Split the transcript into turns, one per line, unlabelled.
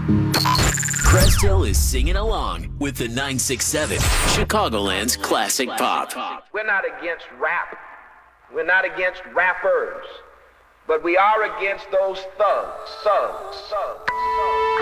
Crest Hill is singing along with the 967, Chicagoland's classic pop.
We're not against rap. We're not against rappers. But we are against those thugs.